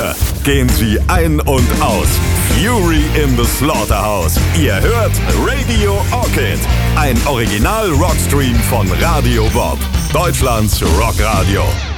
Hier gehen sie ein und aus. Fury in the Slaughterhouse. Ihr hört Radio Orchid, ein Original-Rockstream von Radio Bob, Deutschlands Rockradio.